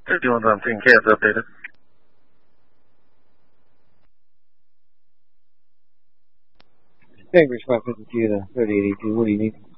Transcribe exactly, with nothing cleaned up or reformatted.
fifty-one I'm taking cabs updated. Cambridge five fifty-two to thirty eighty-two, what do you need?